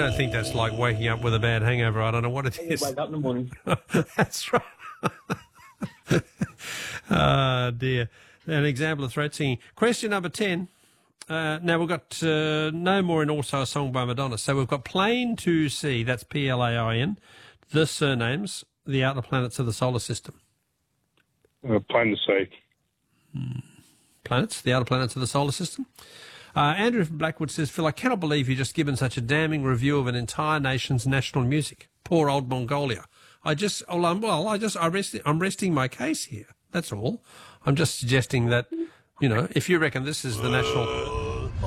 don't think that's like waking up with a bad hangover. I don't know what it is. Wake up in the morning. That's right. Ah, dear. An example of throat singing. Question number 10. Now, we've got No More and also a song by Madonna. So we've got Plain to See, that's Plain, the surnames, the outer planets of the solar system. Plain to see. Planets, the outer planets of the solar system. Andrew from Blackwood says, Phil, I cannot believe you've just given such a damning review of an entire nation's national music. Poor old Mongolia. I'm resting my case here. That's all. I'm just suggesting that, you know, if you reckon this is the national